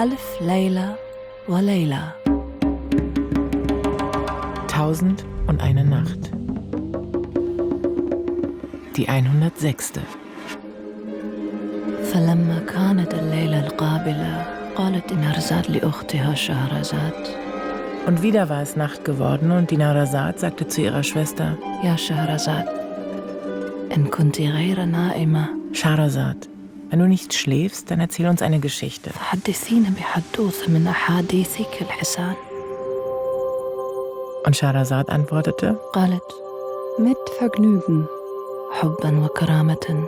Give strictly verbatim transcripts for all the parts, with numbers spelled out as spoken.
ألف ليلة وليلة. Tausend und eine Nacht. Die hundertsechste. فلما كانت الليلة القابلة قالت دينارزاد لأختها شهرزاد. Und wieder war es Nacht geworden und Dinarzad sagte zu ihrer Schwester: Ja, Shahrazad, in kunti ghayra na'ima. Shahrazad, wenn du nicht schläfst, dann erzähl uns eine Geschichte. فحدثينا بحدوثة من أحاديثك الحسان. Und Shahrazad antwortete: قالت mit Vergnügen, حبا وكرامة.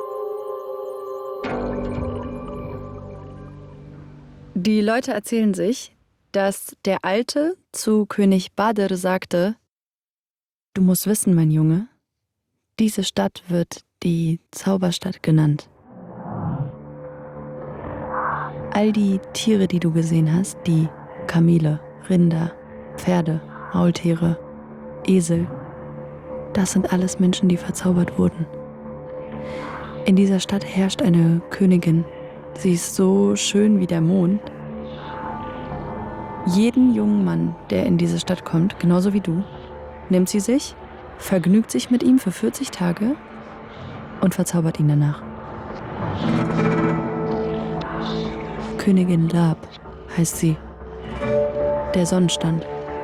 Die Leute erzählen sich, dass der Alte zu König Badr sagte: Du musst wissen, mein Junge, diese Stadt wird die Zauberstadt genannt. All die Tiere, die du gesehen hast, die Kamele, Rinder, Pferde, Maultiere, Esel, das sind alles Menschen, die verzaubert wurden. In dieser Stadt herrscht eine Königin. Sie ist so schön wie der Mond. Jeden jungen Mann, der in diese Stadt kommt, genauso wie du, nimmt sie sich, vergnügt sich mit ihm für vierzig Tage und verzaubert ihn danach. Königin Lab heißt sie. Der Sonnenstand.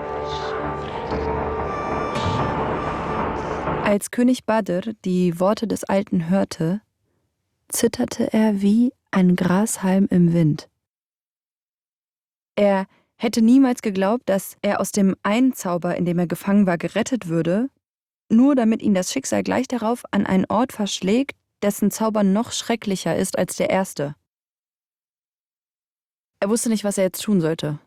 Als König Badr die Worte des Alten hörte, zitterte er wie ein Grashalm im Wind. Er hätte niemals geglaubt, dass er aus dem einen Zauber, in dem er gefangen war, gerettet würde, nur damit ihn das Schicksal gleich darauf an einen Ort verschlägt, dessen Zauber noch schrecklicher ist als der erste. Er wusste nicht, was er jetzt tun sollte.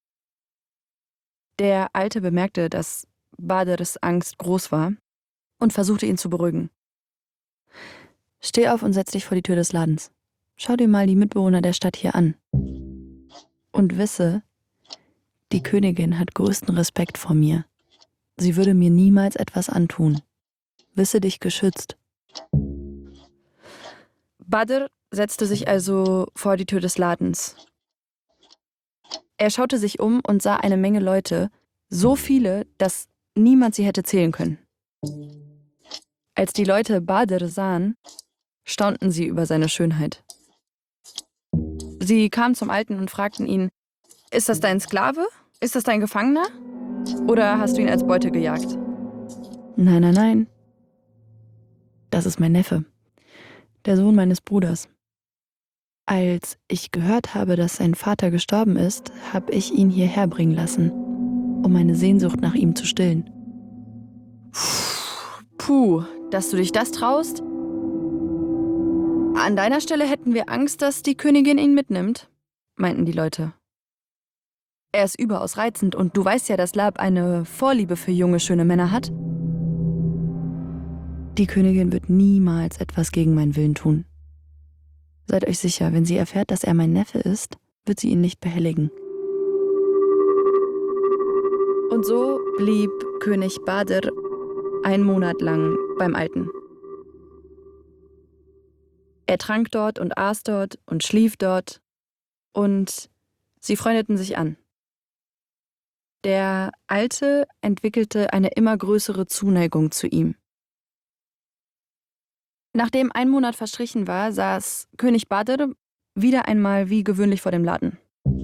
Der Alte bemerkte, dass Badrs Angst groß war und versuchte ihn zu beruhigen. Steh auf und setz dich vor die Tür des Ladens. Schau dir mal die Mitbewohner der Stadt hier an. Und wisse, die Königin hat größten Respekt vor mir. Sie würde mir niemals etwas antun. Wisse dich geschützt. Badr setzte sich also vor die Tür des Ladens. Er schaute sich um und sah eine Menge Leute, so viele, dass niemand sie hätte zählen können. Als die Leute Badr sahen, staunten sie über seine Schönheit. Sie kamen zum Alten und fragten ihn: Ist das dein Sklave? Ist das dein Gefangener? Oder hast du ihn als Beute gejagt? Nein, nein, nein. Das ist mein Neffe, der Sohn meines Bruders. Als ich gehört habe, dass sein Vater gestorben ist, habe ich ihn hierher bringen lassen, um meine Sehnsucht nach ihm zu stillen. Puh, dass du dich das traust? An deiner Stelle hätten wir Angst, dass die Königin ihn mitnimmt, meinten die Leute. Er ist überaus reizend und du weißt ja, dass Lab eine Vorliebe für junge, schöne Männer hat. Die Königin wird niemals etwas gegen meinen Willen tun. Seid euch sicher, wenn sie erfährt, dass er mein Neffe ist, wird sie ihn nicht behelligen. Und so blieb König Badr einen Monat lang beim Alten. Er trank dort und aß dort und schlief dort und sie freundeten sich an. Der Alte entwickelte eine immer größere Zuneigung zu ihm. Nachdem ein Monat verstrichen war, saß König Badr wieder einmal wie gewöhnlich vor dem Laden.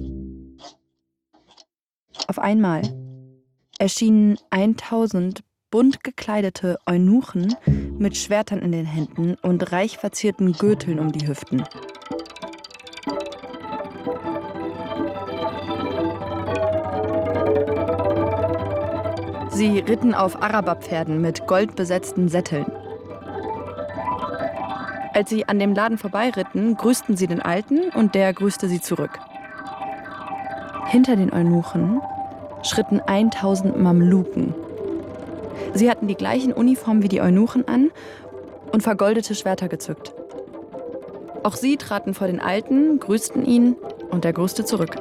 Auf einmal erschienen eintausend bunt gekleidete Eunuchen mit Schwertern in den Händen und reich verzierten Gürteln um die Hüften. Sie ritten auf Araberpferden mit goldbesetzten Sätteln. Als sie an dem Laden vorbeiritten, grüßten sie den Alten und der grüßte sie zurück. Hinter den Eunuchen schritten eintausend Mamluken. Sie hatten die gleichen Uniformen wie die Eunuchen an und vergoldete Schwerter gezückt. Auch sie traten vor den Alten, grüßten ihn und er grüßte zurück.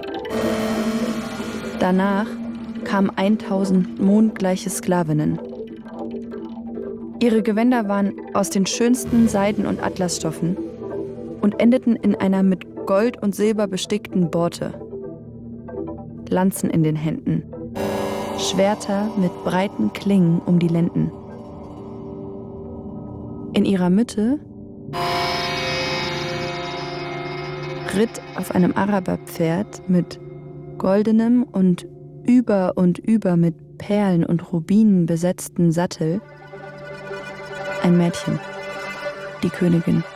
Danach kamen eintausend mondgleiche Sklavinnen. Ihre Gewänder waren aus den schönsten Seiden- und Atlasstoffen und endeten in einer mit Gold und Silber bestickten Borte, Lanzen in den Händen, Schwerter mit breiten Klingen um die Lenden. In ihrer Mitte ritt auf einem Araberpferd mit goldenem und über und über mit Perlen und Rubinen besetzten Sattel ein Mädchen, die Königin.